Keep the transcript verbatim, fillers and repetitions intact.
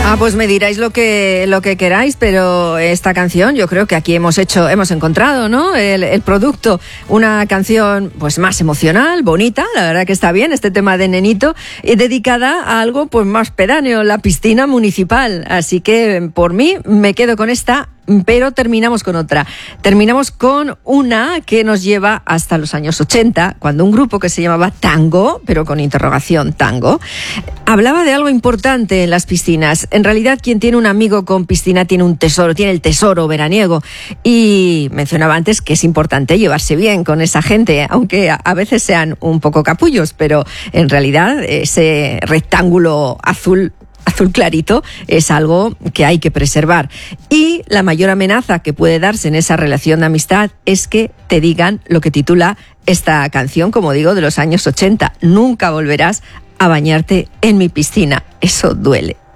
Ah, pues me diráis lo que lo que queráis, pero esta canción yo creo que aquí hemos hecho, hemos encontrado, ¿no? El, el producto, una canción pues más emocional, bonita, la verdad que está bien, este tema de Nenito, y dedicada a algo pues más pedáneo, la piscina municipal. Así que por mí me quedo con esta. Pero terminamos con otra. Terminamos con una que nos lleva hasta los años ochenta, cuando un grupo que se llamaba Tango, pero con interrogación Tango, hablaba de algo importante en las piscinas. En realidad, quien tiene un amigo con piscina tiene un tesoro, tiene el tesoro veraniego. Y mencionaba antes que es importante llevarse bien con esa gente, aunque a veces sean un poco capullos, pero en realidad ese rectángulo azul azul clarito es algo que hay que preservar. Y la mayor amenaza que puede darse en esa relación de amistad es que te digan lo que titula esta canción, como digo, de los años ochenta. Nunca volverás a bañarte en mi piscina. Eso duele.